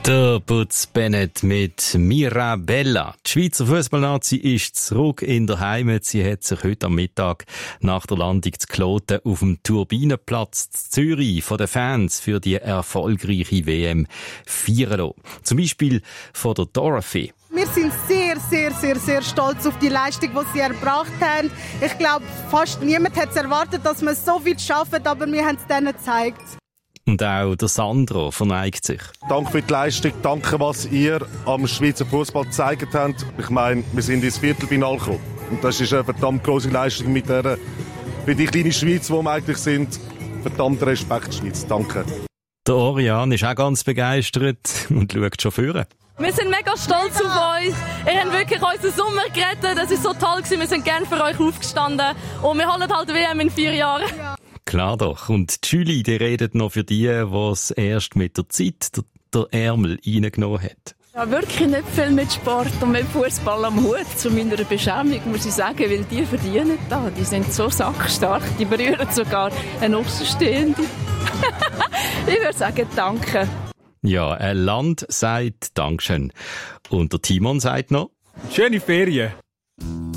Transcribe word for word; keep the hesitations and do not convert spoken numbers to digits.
Der Butz Bennett mit Mirabella. Die Schweizer Fußballnazi ist zurück in der Heimat. Sie hat sich heute am Mittag nach der Landung zu Kloten auf dem Turbinenplatz in Zürich von den Fans für die erfolgreiche W M feiern lassen. Zum Beispiel von der Dorothy. Wir sind sehr, sehr, sehr, sehr stolz auf die Leistung, die sie erbracht haben. Ich glaube, fast niemand hat es erwartet, dass wir so viel schaffen, aber wir haben es denen gezeigt. Und auch der Sandro verneigt sich. Danke für die Leistung, danke, was ihr am Schweizer Fußball gezeigt habt. Ich meine, wir sind ins Viertelfinale gekommen. Und das ist eine verdammt grosse Leistung mit der, für die kleine Schweiz, wo wir eigentlich sind. Verdammt Respekt, Schweiz. Danke. Der Orian ist auch ganz begeistert und schaut schon vorne. Wir sind mega stolz auf euch. Ihr habt wirklich unseren Sommer gerettet. Das ist so toll gewesen. Wir sind gerne für euch aufgestanden. Und wir holen halt W M in vier Jahren. Ja. Klar doch. Und die Julie, die redet noch für die, die es erst mit der Zeit der, der Ärmel reingenommen hat. Ja, wirklich nicht viel mit Sport und mit Fußball am Hut. Zu meiner Beschämung muss ich sagen, weil die verdienen da. Die sind so sackstark, die berühren sogar eine Außenstehende. Ich würde sagen, danke. Ja, ein Land sagt Dankeschön. Und der Timon sagt noch: Schöne Ferien.